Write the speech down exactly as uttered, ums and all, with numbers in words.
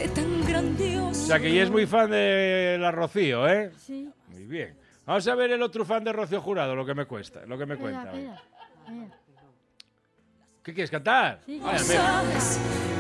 de tan grandioso. O sea que ella es muy fan de la Rocío, ¿eh? Sí. Muy bien. Vamos a ver el otro fan de Rocío Jurado, lo que me cuesta, lo que me cuenta. Espera, espera, espera. ¿Qué quieres cantar? Sí. Vaya, mira. Sabes